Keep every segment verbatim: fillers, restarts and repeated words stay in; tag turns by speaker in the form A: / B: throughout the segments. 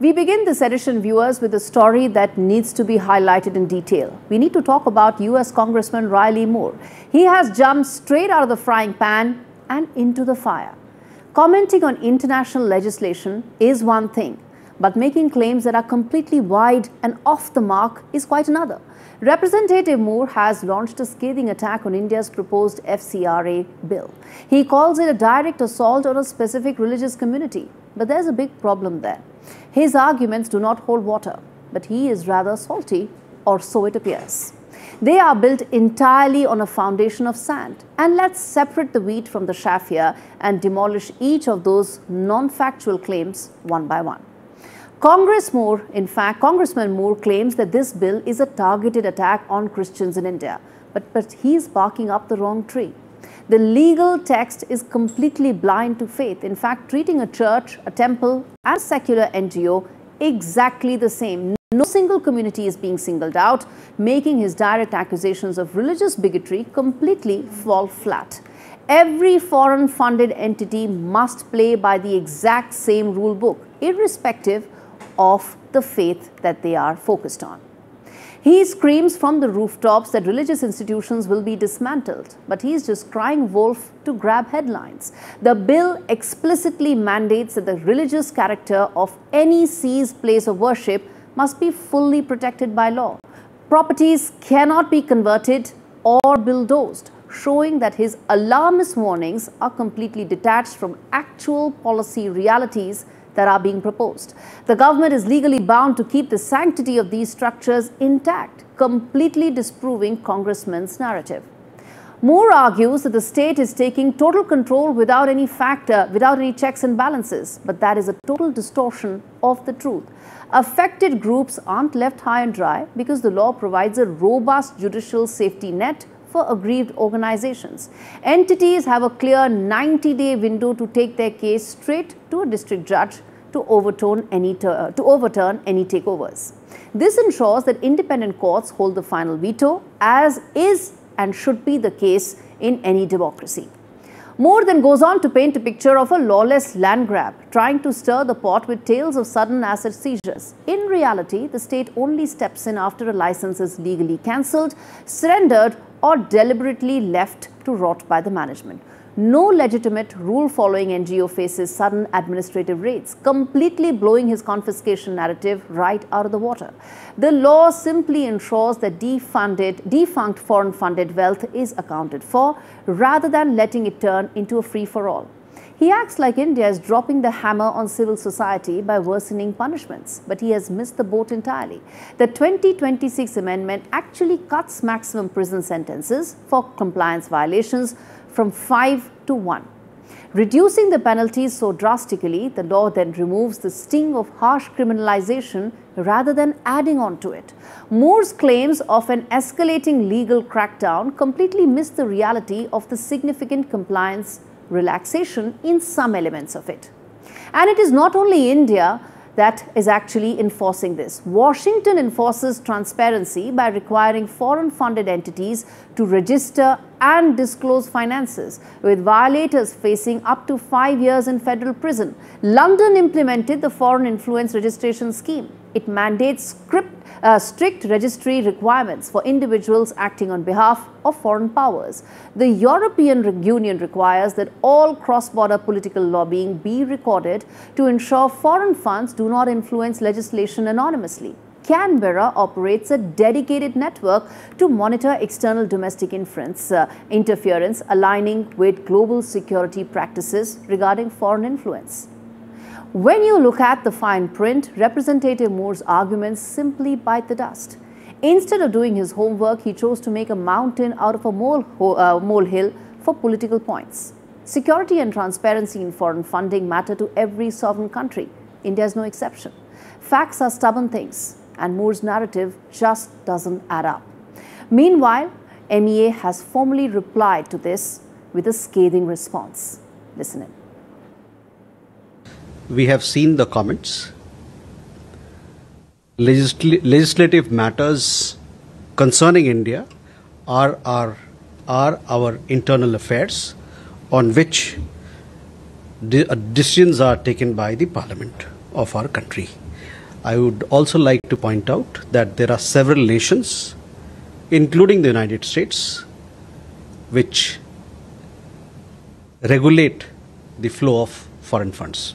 A: We begin this edition, viewers, with a story that needs to be highlighted in detail. We need to talk about U S Congressman Riley Moore. He has jumped straight out of the frying pan and into the fire. Commenting on international legislation is one thing, but making claims that are completely wide and off the mark is quite another. Representative Moore has launched a scathing attack on India's proposed F C R A bill. He calls it a direct assault on a specific religious community. But there's a big problem there. His arguments do not hold water, but he is rather salty, or so it appears. They are built entirely on a foundation of sand. And let's separate the wheat from the chaff here and demolish each of those non-factual claims one by one. Congress Moore, in fact, Congressman Moore claims that this bill is a targeted attack on Christians in India, but, but he's barking up the wrong tree. The legal text is completely blind to faith, in fact, treating a church, a temple, and a secular N G O exactly the same. No single community is being singled out, making his direct accusations of religious bigotry completely fall flat. Every foreign-funded entity must play by the exact same rule book, irrespective of the faith that they are focused on. He screams from the rooftops that religious institutions will be dismantled, but he is just crying wolf to grab headlines. The bill explicitly mandates that the religious character of any seized place of worship must be fully protected by law. Properties cannot be converted or bulldozed, showing that his alarmist warnings are completely detached from actual policy realities that are being proposed. The government is legally bound to keep the sanctity of these structures intact, completely disproving Congressman's narrative. Moore argues that the state is taking total control without any factor, without any checks and balances, but that is a total distortion of the truth. Affected groups aren't left high and dry because the law provides a robust judicial safety net for aggrieved organizations. Entities have a clear ninety-day window to take their case straight to a district judge to overturn any, to overturn any takeovers. This ensures that independent courts hold the final veto, as is and should be the case in any democracy. Moore then goes on to paint a picture of a lawless land grab, trying to stir the pot with tales of sudden asset seizures. In reality, the state only steps in after a license is legally cancelled, surrendered, or deliberately left to rot by the management. No legitimate rule-following N G O faces sudden administrative raids, completely blowing his confiscation narrative right out of the water. The law simply ensures that defunded, defunct foreign-funded wealth is accounted for, rather than letting it turn into a free-for-all. He acts like India is dropping the hammer on civil society by worsening punishments, but he has missed the boat entirely. The twenty twenty-six amendment actually cuts maximum prison sentences for compliance violations from five to one. Reducing the penalties so drastically, the law then removes the sting of harsh criminalization rather than adding on to it. Moore's claims of an escalating legal crackdown completely miss the reality of the significant compliance relaxation in some elements of it. And it is not only India that is actually enforcing this. Washington enforces transparency by requiring foreign-funded entities to register and disclose finances, with violators facing up to five years in federal prison. London implemented the Foreign Influence Registration Scheme. It mandates script, uh, strict registry requirements for individuals acting on behalf of foreign powers. The European Union requires that all cross-border political lobbying be recorded to ensure foreign funds do not influence legislation anonymously. Canberra operates a dedicated network to monitor external domestic inference, uh, interference, aligning with global security practices regarding foreign influence. When you look at the fine print, Representative Moore's arguments simply bite the dust. Instead of doing his homework, he chose to make a mountain out of a mole, uh, molehill for political points. Security and transparency in foreign funding matter to every sovereign country. India is no exception. Facts are stubborn things, and Moore's narrative just doesn't add up. Meanwhile, M E A has formally replied to this with a scathing response. Listen in.
B: We have seen the comments. Legisl legislative matters concerning India are our, are our internal affairs on which de decisions are taken by the Parliament of our country. I would also like to point out that there are several nations, including the United States, which regulate the flow of foreign funds.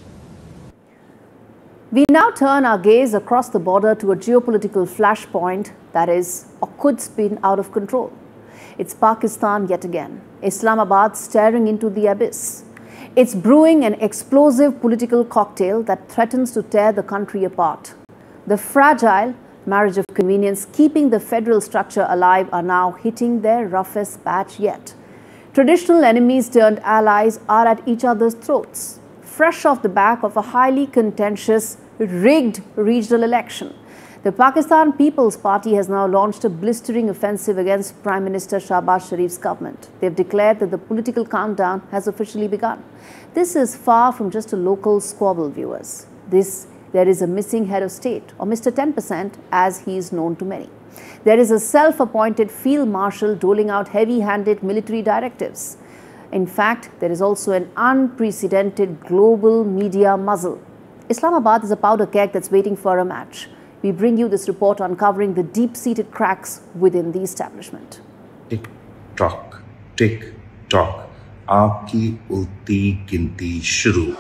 A: We now turn our gaze across the border to a geopolitical flashpoint that is or could spin out of control. It's Pakistan yet again, Islamabad staring into the abyss. It's brewing an explosive political cocktail that threatens to tear the country apart. The fragile marriage of convenience keeping the federal structure alive are now hitting their roughest patch yet. Traditional enemies turned allies are at each other's throats, fresh off the back of a highly contentious, rigged regional election. The Pakistan People's Party has now launched a blistering offensive against Prime Minister Shahbaz Sharif's government. They've declared that the political countdown has officially begun. This is far from just a local squabble, viewers. This, there is a missing head of state, or Mister ten percent, as he is known to many. There is a self-appointed field marshal doling out heavy-handed military directives. In fact, there is also an unprecedented global media muzzle. Islamabad is a powder keg that's waiting for a match. We bring you this report uncovering the deep-seated cracks within the establishment.
C: Tick tock, tick tock, aapki ulti ginti shuru.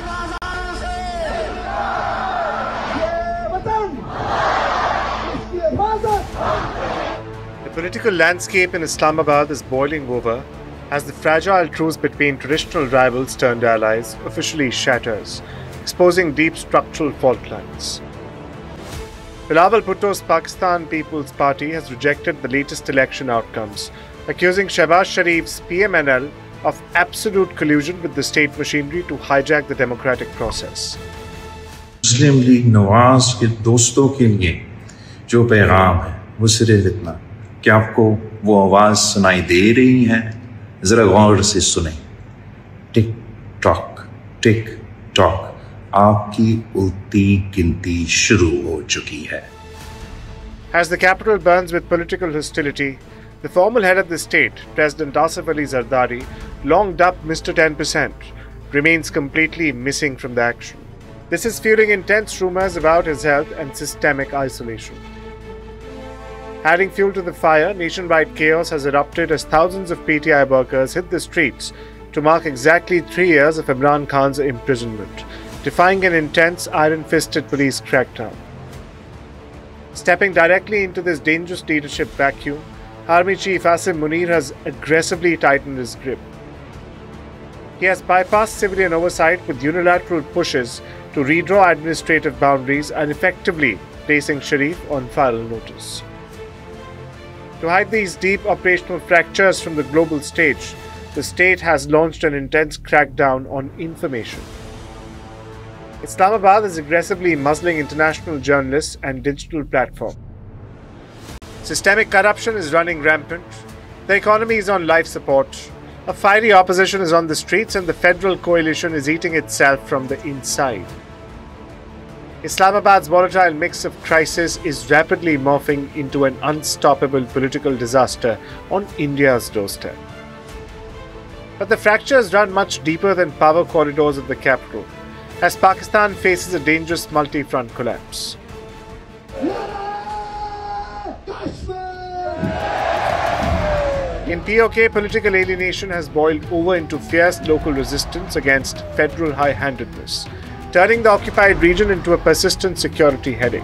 D: The political landscape in Islamabad is boiling over as the fragile truce between traditional rivals turned allies officially shatters, exposing deep structural fault lines. Bilawal Bhutto's Pakistan People's Party has rejected the latest election outcomes, accusing Shehbaz Sharif's P M N L of absolute collusion with the state machinery to hijack the democratic process.
C: Muslim League Nawaz के दोस्तों के लिए जो पैगाम है वो सिर्फ इतना कि आपको वो आवाज सुनाई दे रही है, जरा गौर से सुने. टिक टॉक, टिक टॉक, आपकी उल्टी गिनती शुरू हो चुकी है.
D: As the capital burns with political hostility, the formal head of the state, President Asif Ali Zardari, long dubbed Mister ten percent, remains completely missing from the action. This is fueling intense rumors about his health and systemic isolation. Adding fuel to the fire, nationwide chaos has erupted as thousands of P T I workers hit the streets to mark exactly three years of Imran Khan's imprisonment, defying an intense, iron-fisted police crackdown. Stepping directly into this dangerous leadership vacuum, Army Chief Asim Munir has aggressively tightened his grip. He has bypassed civilian oversight with unilateral pushes to redraw administrative boundaries and effectively placing Sharif on final notice. To hide these deep operational fractures from the global stage, the state has launched an intense crackdown on information. Islamabad is aggressively muzzling international journalists and digital platforms. Systemic corruption is running rampant. The economy is on life support. A fiery opposition is on the streets, and the federal coalition is eating itself from the inside. Islamabad's volatile mix of crisis is rapidly morphing into an unstoppable political disaster on India's doorstep. But the fractures run much deeper than power corridors of the capital, as Pakistan faces a dangerous multi-front collapse. In P O K, political alienation has boiled over into fierce local resistance against federal high-handedness, turning the occupied region into a persistent security headache.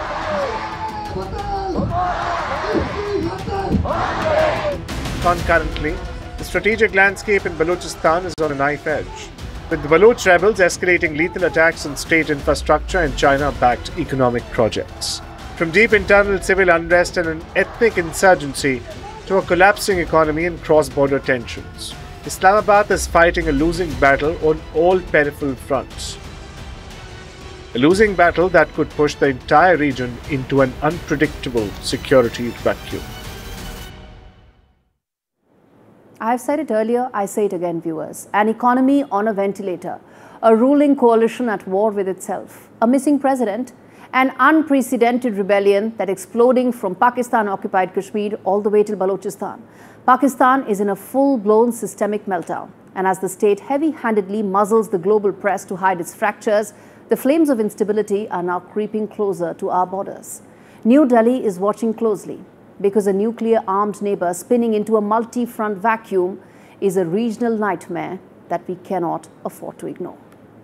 D: Concurrently, the strategic landscape in Balochistan is on a knife edge, with the Baloch rebels escalating lethal attacks on state infrastructure and China-backed economic projects. From deep internal civil unrest and an ethnic insurgency to a collapsing economy and cross-border tensions, Islamabad is fighting a losing battle on all peripheral fronts. A losing battle that could push the entire region into an unpredictable security vacuum.
A: I've said it earlier, I say it again, viewers. An economy on a ventilator, a ruling coalition at war with itself, a missing president, an unprecedented rebellion that exploding from Pakistan-occupied Kashmir all the way till Balochistan. Pakistan is in a full-blown systemic meltdown. And as the state heavy-handedly muzzles the global press to hide its fractures, The flames of instability are now creeping closer to our borders. New Delhi is watching closely because a nuclear-armed neighbor spinning into a multi-front vacuum is a regional nightmare that we cannot afford to ignore.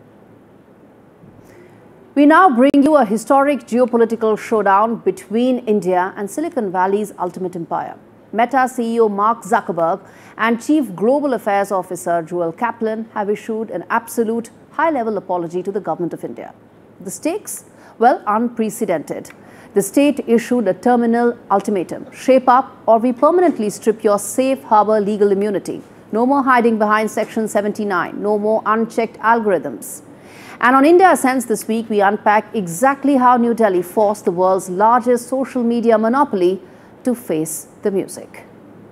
A: We now bring you a historic geopolitical showdown between India and Silicon Valley's ultimate empire. Meta C E O Mark Zuckerberg and Chief Global Affairs Officer Joel Kaplan have issued an absolute high-level apology to the government of India. The stakes? Well, unprecedented. The state issued a terminal ultimatum: shape up or we permanently strip your safe harbor legal immunity. No more hiding behind Section seventy-nine, no more unchecked algorithms. And on India Sense this week, we unpack exactly how New Delhi forced the world's largest social media monopoly to face the music.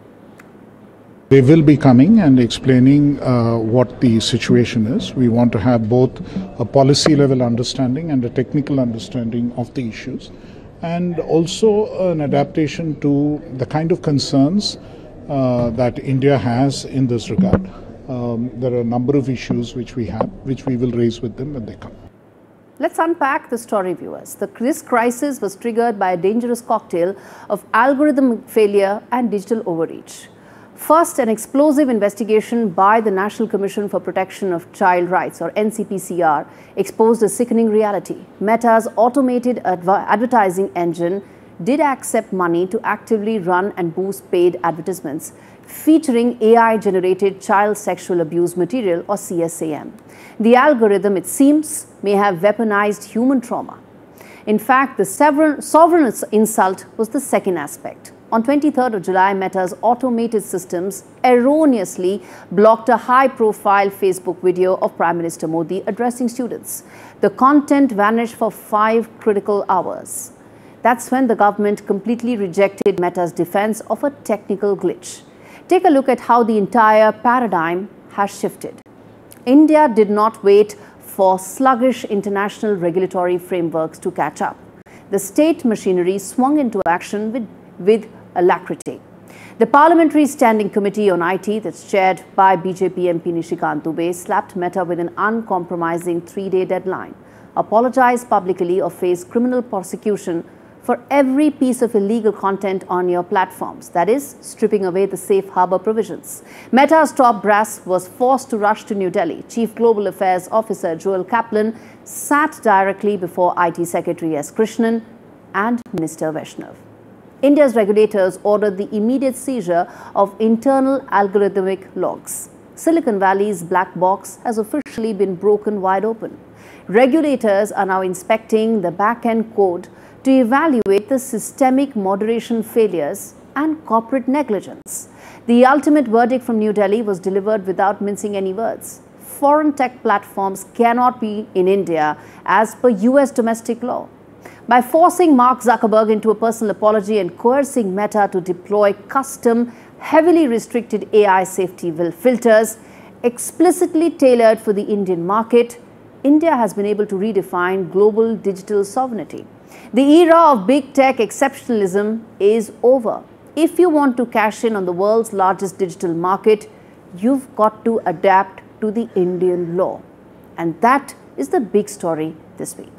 E: They will be coming and explaining uh, what the situation is. We want to have both a policy level understanding and a technical understanding of the issues, and also an adaptation to the kind of concerns uh, that India has in this regard. Um, there are a number of issues which we have, which we will raise with them when they come.
A: Let's unpack the story, viewers. The, this crisis was triggered by a dangerous cocktail of algorithm failure and digital overreach. First, an explosive investigation by the National Commission for Protection of Child Rights, or N C P C R, exposed a sickening reality. Meta's automated adver advertising engine did accept money to actively run and boost paid advertisements featuring A I-generated child sexual abuse material, or C S A M. The algorithm, it seems, may have weaponized human trauma. In fact, the sovereign insult was the second aspect. On twenty-third of July, Meta's automated systems erroneously blocked a high-profile Facebook video of Prime Minister Modi addressing students. The content vanished for five critical hours. That's when the government completely rejected Meta's defense of a technical glitch. Take a look at how the entire paradigm has shifted. India did not wait for sluggish international regulatory frameworks to catch up. The state machinery swung into action with, with alacrity. The Parliamentary Standing Committee on I T, that's chaired by B J P M P Nishikant Dubey, slapped Meta with an uncompromising three-day deadline. Apologize publicly or face criminal prosecution for every piece of illegal content on your platforms, that is, stripping away the safe harbor provisions. Meta's top brass was forced to rush to New Delhi. Chief Global Affairs Officer Joel Kaplan sat directly before I T Secretary S. Krishnan and Minister Vaishnav. India's regulators ordered the immediate seizure of internal algorithmic logs. Silicon Valley's black box has officially been broken wide open. Regulators are now inspecting the back-end code to evaluate the systemic moderation failures and corporate negligence. The ultimate verdict from New Delhi was delivered without mincing any words. Foreign tech platforms cannot be in India as per U S domestic law. By forcing Mark Zuckerberg into a personal apology and coercing Meta to deploy custom, heavily restricted A I safety filters explicitly tailored for the Indian market, India has been able to redefine global digital sovereignty. The era of big tech exceptionalism is over. If you want to cash in on the world's largest digital market, you've got to adapt to the Indian law. And that is the big story this week.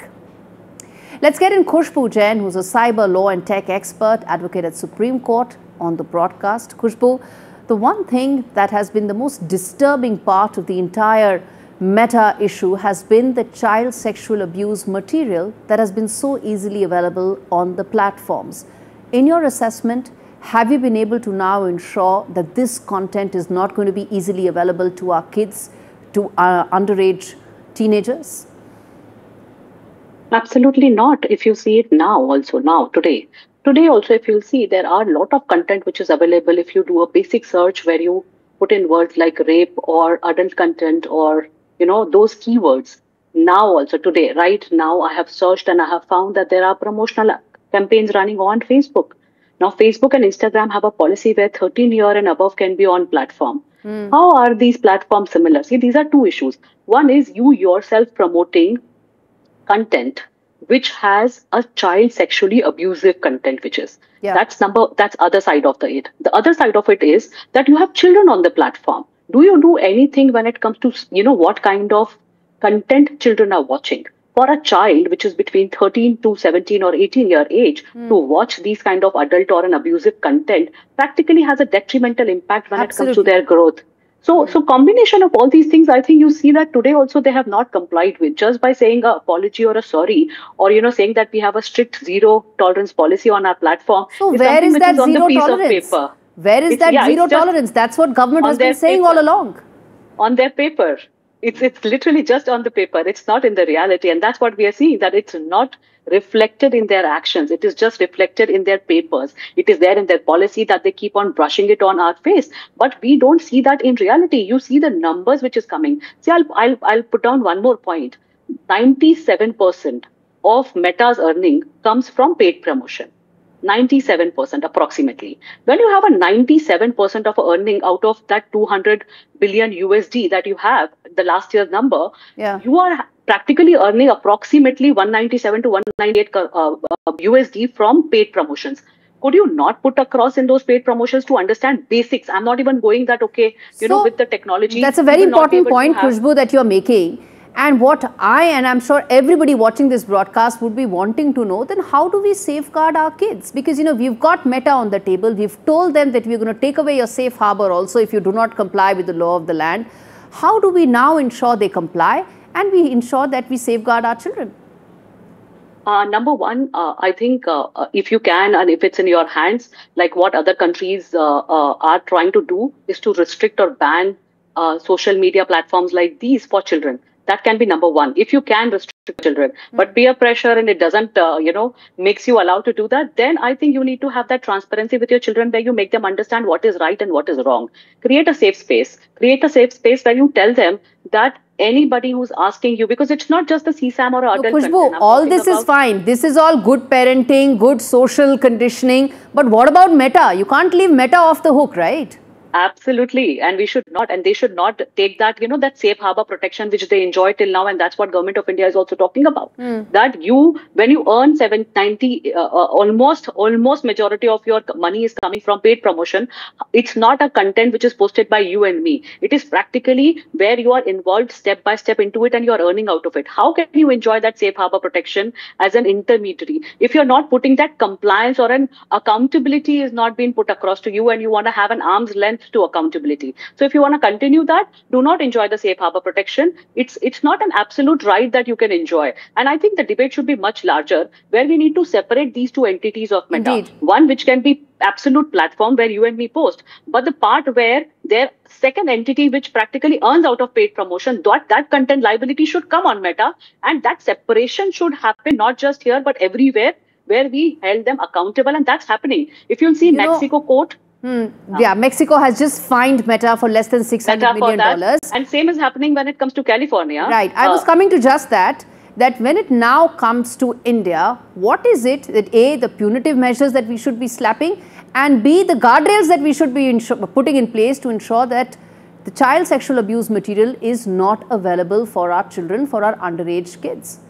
A: Let's get in Khushbu Jain, who's a cyber law and tech expert, advocate at Supreme Court, on the broadcast. Khushbu, the one thing that has been the most disturbing part of the entire Meta issue has been the child sexual abuse material that has been so easily available on the platforms. In your assessment, have you been able to now ensure that this content is not going to be easily available to our kids, to our underage teenagers?
F: Absolutely not. If you see it now, also now, today. Today also, if you'll see, there are a lot of content which is available. If you do a basic search where you put in words like rape or adult content or you know, those keywords. Now also today, right now, I have searched and I have found that there are promotional campaigns running on Facebook. Now, Facebook and Instagram have a policy where thirteen year and above can be on platform. Mm. How are these platforms similar? See, these are two issues. One is you yourself promoting content which has a child sexually abusive content, which is yeah. that's number that's other side of the it. The other side of it is that you have children on the platform. Do you do anything when it comes to, you know, what kind of content children are watching? for a child which is between thirteen to seventeen or eighteen year age mm. to watch these kind of adult or an abusive content practically has a detrimental impact when Absolutely. It comes to their growth. So, so combination of all these things, I think you see that today also they have not complied with just by saying a apology or a sorry, or, you know, saying that we have a strict zero tolerance policy on our platform.
A: So where is that zero tolerance? Where is that zero tolerance? That's what government has been saying all along.
F: On their paper. It's, it's literally just on the paper. It's not in the reality. And that's what we are seeing, that it's not reflected in their actions. It is just reflected in their papers. It is there in their policy that they keep on brushing it on our face. But we don't see that in reality. You see the numbers which is coming. See, I'll, I'll, I'll put down one more point. ninety-seven percent of Meta's earning comes from paid promotion. ninety-seven percent approximately. When you have a ninety-seven percent of earning out of that two hundred billion U S D that you have, the last year's number, yeah. you are practically earning approximately one ninety-seven to one ninety-eight uh, uh, U S D from paid promotions. Could you not put across in those paid promotions to understand basics? I'm not even going that, okay, you so know, with the technology.
A: That's a very important point, Khushbu, that you're making. And what I, and I'm sure everybody watching this broadcast would be wanting to know, then how do we safeguard our kids? Because, you know, we've got Meta on the table. We've told them that we're going to take away your safe harbor also if you do not comply with the law of the land. How do we now ensure they comply and we ensure that we safeguard our children?
F: Uh, number one, uh, I think uh, if you can, and if it's in your hands, like what other countries uh, uh, are trying to do, is to restrict or ban uh, social media platforms like these for children. That can be number one, if you can restrict children. Mm-hmm. But peer pressure and it doesn't, uh, you know, makes you allowed to do that, then I think you need to have that transparency with your children where you make them understand what is right and what is wrong. Create a safe space. Create a safe space where you tell them that anybody who's asking you, because it's not just the C SAM or adult
A: content. Khushbu, all this is fine. This is all good parenting, good social conditioning. But what about Meta? You can't leave Meta off the hook, right?
F: Absolutely. And we should not, and they should not take that, you know, that safe harbor protection which they enjoy till now. And that's what Government of India is also talking about. Mm. That you, when you earn seven ninety, uh, uh, almost, almost majority of your money is coming from paid promotion. It's not a content which is posted by you and me. It is practically where you are involved step by step into it and you're earning out of it. How can you enjoy that safe harbor protection as an intermediary? If you're not putting that compliance or an accountability is not being put across to you and you want to have an arm's length to accountability. So if you want to continue that, do not enjoy the safe harbor protection. It's it's not an absolute right that you can enjoy. And I think the debate should be much larger, where we need to separate these two entities of Meta. Indeed. One which can be absolute platform where you and me post, but the part where their second entity which practically earns out of paid promotion, that, that content liability should come on Meta, and that separation should happen not just here but everywhere where we held them accountable, and that's happening. If you'll see you Mexico know, court,
A: Hmm. Yeah, Mexico has just fined Meta for less than six hundred million dollars.
F: And same is happening when it comes to California.
A: Right. I uh, was coming to just that, that when it now comes to India, what is it that A, the punitive measures that we should be slapping, and B, the guardrails that we should be putting in place to ensure that the child sexual abuse material is not available for our children, for our underage kids?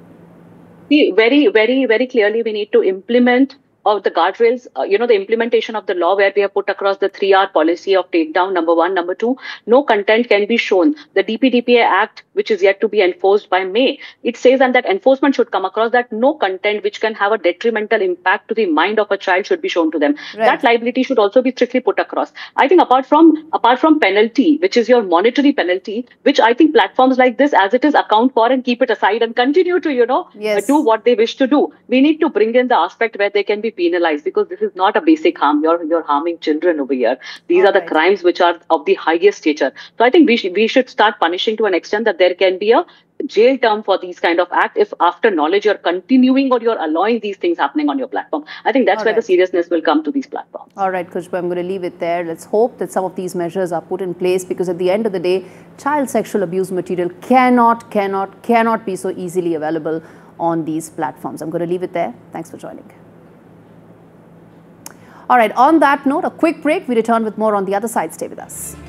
F: See, very, very, very clearly we need to implement of the guardrails, uh, you know, the implementation of the law where we have put across the three R policy of takedown, number one. Number two, no content can be shown. The D P D P A Act, which is yet to be enforced by May, it says and that enforcement should come across that no content which can have a detrimental impact to the mind of a child should be shown to them. Right. That liability should also be strictly put across. I think apart from apart from penalty, which is your monetary penalty, which I think platforms like this, as it is, account for and keep it aside and continue to, you know, yes. do what they wish to do. We need to bring in the aspect where they can be penalized, because this is not a basic harm. You're you're harming children over here. These All are right. the crimes which are of the highest stature. So I think we sh we should start punishing to an extent that there can be a jail term for these kind of act if after knowledge you're continuing or you're allowing these things happening on your platform. I think that's All where right. the seriousness will come to these platforms.
A: All right, Khushbu, I'm going to leave it there. Let's hope that some of these measures are put in place, because at the end of the day, child sexual abuse material cannot, cannot, cannot be so easily available on these platforms. I'm going to leave it there. Thanks for joining. All right, on that note, a quick break. We return with more on the other side. Stay with us.